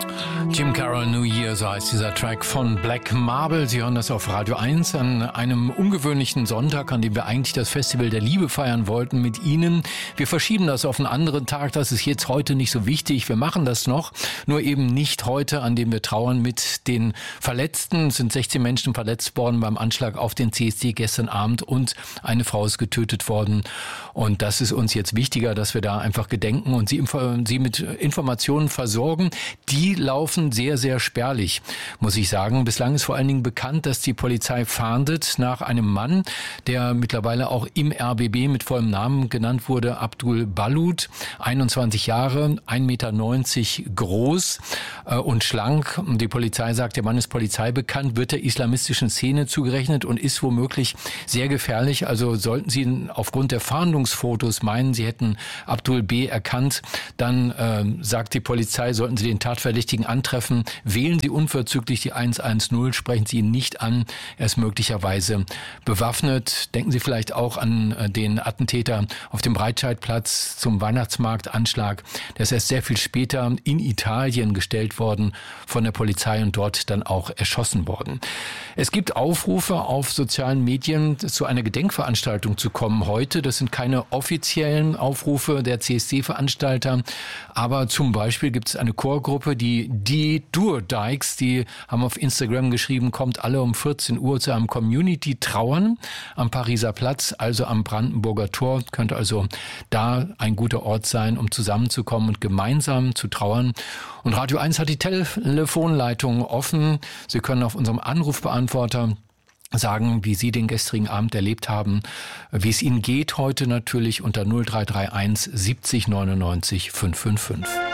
Jim Carroll, New Year, so heißt dieser Track von Black Marble. Sie hören das auf Radio 1 an einem ungewöhnlichen Sonntag, an dem wir eigentlich das Festival der Liebe feiern wollten mit Ihnen. Wir verschieben das auf einen anderen Tag, das ist jetzt heute nicht so wichtig. Wir machen das noch, nur eben nicht heute, an dem wir trauern mit den Verletzten. Es sind 16 Menschen verletzt worden beim Anschlag auf den CSD gestern Abend und eine Frau ist getötet worden. Und das ist uns jetzt wichtiger, dass wir da einfach gedenken und Sie mit Informationen versorgen. Die laufen sehr, sehr spärlich, muss ich sagen. Bislang ist vor allen Dingen bekannt, dass die Polizei fahndet nach einem Mann, der mittlerweile auch im RBB mit vollem Namen genannt wurde, Abdul Balut, 21 Jahre, 1,90 Meter groß und schlank. Die Polizei sagt, der Mann ist polizeibekannt, wird der islamistischen Szene zugerechnet und ist womöglich sehr gefährlich. Also sollten Sie aufgrund der Fahndungsfotos meinen, Sie hätten Abdul B. erkannt, dann sagt die Polizei, sollten Sie den Tatverdächtigen antreffen, wählen Sie unverzüglich die 110, sprechen Sie ihn nicht an, er ist möglicherweise bewaffnet. Denken Sie vielleicht auch an den Attentäter auf dem Breitscheidplatz zum Weihnachtsmarktanschlag. Der ist erst sehr viel später in Italien gestellt worden von der Polizei und dort dann auch erschossen worden. Es gibt Aufrufe auf sozialen Medien, zu einer Gedenkveranstaltung zu kommen heute. Das sind keine offiziellen Aufrufe der CSD-Veranstalter, aber zum Beispiel gibt es eine Chorgruppe, die Durdikes, die haben auf Instagram geschrieben, kommt alle um 14 Uhr zu einem Community-Trauern am Pariser Platz, also am Brandenburger Tor. Könnte also da ein guter Ort sein, um zusammenzukommen und gemeinsam zu trauern. Und Radio 1 hat die Telefonleitung offen. Sie können auf unserem Anrufbeantworter sagen, wie Sie den gestrigen Abend erlebt haben, wie es Ihnen geht heute natürlich unter 0331 70 99 555.